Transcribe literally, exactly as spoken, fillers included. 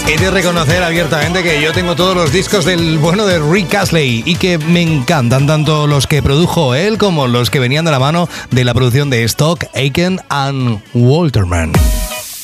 He de reconocer abiertamente que yo tengo todos los discos del bueno de Rick Astley y que me encantan tanto los que produjo él como los que venían de la mano de la producción de Stock, Aitken and Walterman.